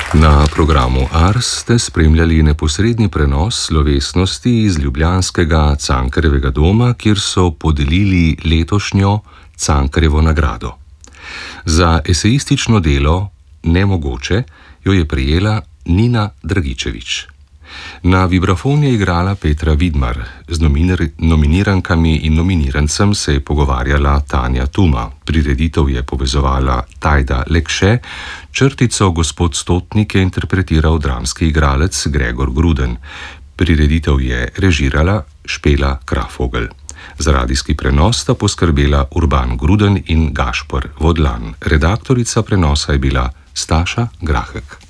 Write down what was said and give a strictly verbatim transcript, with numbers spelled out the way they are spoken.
Na programu Ars ste spremljali neposredni prenos slovesnosti iz ljubljanskega Cankarjevega doma, kjer so podelili letošnjo Cankarjevo nagrado. Za esejistično delo Nemogoče jo je prejela Nina Dragičević. Na vibrafon je igrala Petra Vidmar, z nominir- nominirankami in nominirancem se je pogovarjala Tanja Tuma. Prireditev je povezovala Tajda Lekše, črtico Gospod Stotnik je interpretiral dramski igralec Gregor Gruden. Prireditev je režirala Špela Krafogel. Za radijski prenos sta poskrbela Urban Gruden in Gašper Vodlan. Redaktorica prenosa je bila Staša Grahek.